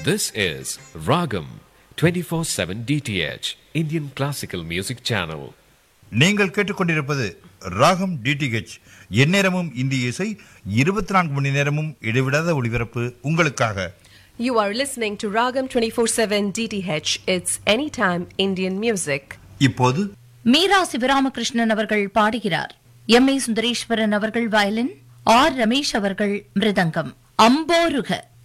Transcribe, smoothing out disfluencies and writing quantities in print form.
This is Ragam 24/7 DTH Indian Classical Music Channel. நீங்கள் கேட்டுக்கொண்டிருப்பது ராகம் டிடிஹெச், எந்நேரமும் இந்திய இசை, 24 மணி நேரமும் இடைவிடாத ஒளிபரப்பு உங்களுக்காக. You are listening to Ragam 24/7 DTH. It's anytime Indian music. இப்போது மீரா சிவராமகிருஷ்ணன் அவர்கள் பாடுகிறார். எம்.ஏ. சுந்தரேஸ்வரன் அவர்கள் வயலின், ஆர். ரமேஷ் அவர்கள் மிருதங்கம். அம்போருக.